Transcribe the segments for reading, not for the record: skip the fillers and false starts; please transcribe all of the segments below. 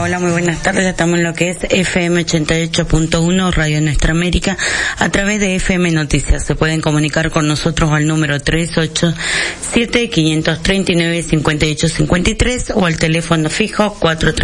Hola, muy buenas tardes. Ya estamos en lo que es FM 88.1, Radio Nuestra América, a través de FM Noticias. Se pueden comunicar con nosotros al número 387-539-5853 o al teléfono fijo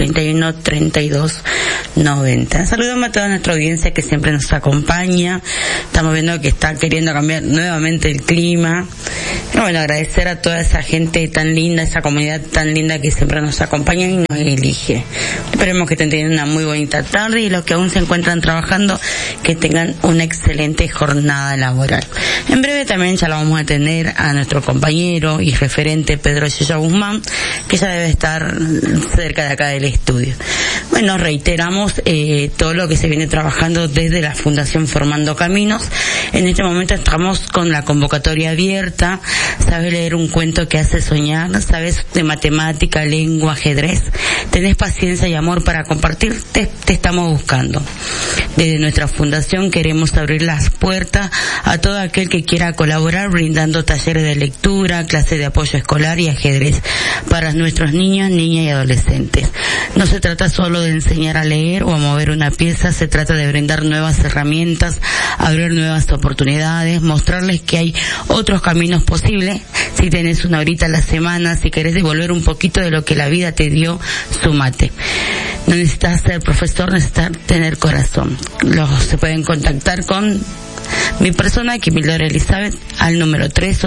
431-3290. Saludamos a toda nuestra audiencia que siempre nos acompaña. Estamos viendo que está queriendo cambiar nuevamente el clima. Y bueno, agradecer a toda esa gente tan linda, esa comunidad tan linda que siempre nos acompaña y nos elige. Esperemos que tengan una muy bonita tarde y los que aún se encuentran trabajando, que tengan una excelente jornada laboral. En breve también ya lo vamos a tener a nuestro compañero y referente Pedro Yeye Guzmán, que ya debe estar cerca de acá del estudio. Bueno, reiteramos todo lo que se viene trabajando desde la Fundación Formando Caminos. En este momento estamos con la convocatoria abierta. ¿Sabes leer un cuento que hace soñar? ¿Sabes de matemática, lengua, ajedrez? ¿Tenés paciencia y amor para compartir? Te estamos buscando. Desde nuestra fundación queremos abrir las puertas a todo aquel que quiera colaborar, brindando talleres de lectura, clases de apoyo escolar y ajedrez para nuestros niños, niñas y adolescentes. No se trata solo de enseñar a leer o a mover una pieza, se trata de brindar nuevas herramientas, abrir nuevas oportunidades, mostrarles que hay otros caminos posibles. Si tenés una horita a la semana, si querés devolver un poquito de lo que la vida te dio, súmate. No necesitas ser profesor, necesitas tener corazón. Se pueden contactar con mi persona, Kimildor Elizabeth, al número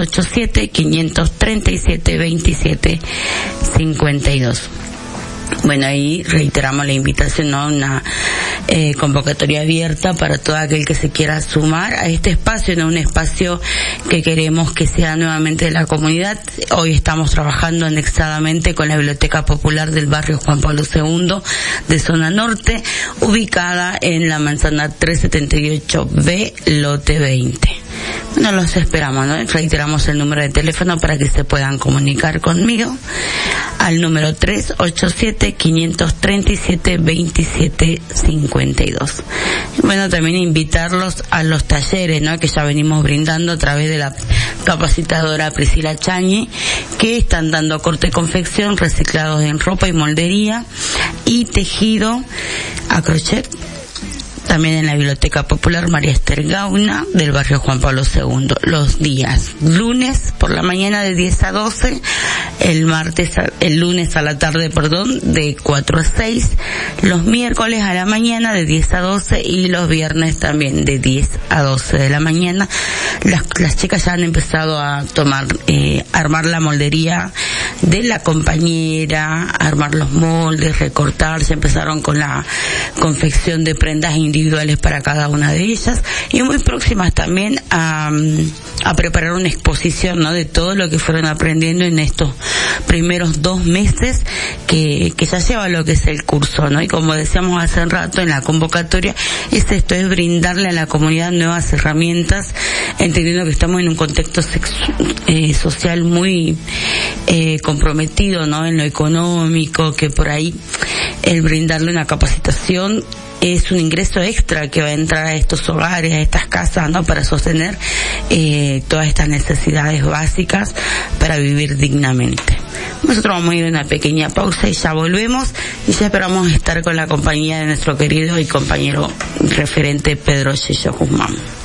387-537-2752. Bueno, ahí reiteramos la invitación, ¿no? Una convocatoria abierta para todo aquel que se quiera sumar a este espacio, ¿no? Un espacio que queremos que sea nuevamente de la comunidad. Hoy estamos trabajando anexadamente con la Biblioteca Popular del barrio Juan Pablo II de Zona Norte, ubicada en la manzana 378B, lote 20. Bueno, los esperamos, ¿no? Reiteramos el número de teléfono para que se puedan comunicar conmigo al número 387-537-2752. Bueno, también invitarlos a los talleres, ¿no? Que ya venimos brindando a través de la capacitadora Priscila Chañi, que están dando corte y confección, reciclados en ropa y moldería y tejido a crochet. También en la Biblioteca Popular María Esther Gauna del barrio Juan Pablo II. Los días lunes por la mañana de 10 a 12, el lunes a la tarde, de 4 a 6, los miércoles a la mañana de 10 a 12 y los viernes también de 10 a 12 de la mañana. Las chicas ya han empezado a armar la moldería de la compañera, armar los moldes, recortar, se empezaron con la confección de prendas individuales para cada una de ellas y muy próximas también a preparar una exposición, ¿no? De todo lo que fueron aprendiendo en estos primeros 2 meses que ya lleva lo que es el curso, ¿no? Y como decíamos hace un rato en la convocatoria, es brindarle a la comunidad nuevas herramientas, entendiendo que estamos en un contexto social muy comprometido, ¿no? En lo económico, que por ahí el brindarle una capacitación es un ingreso extra que va a entrar a estos hogares, a estas casas, ¿no? Para sostener todas estas necesidades básicas para vivir dignamente. Nosotros vamos a ir a una pequeña pausa y ya volvemos y ya esperamos estar con la compañía de nuestro querido y compañero referente Pedro Yeye Guzmán.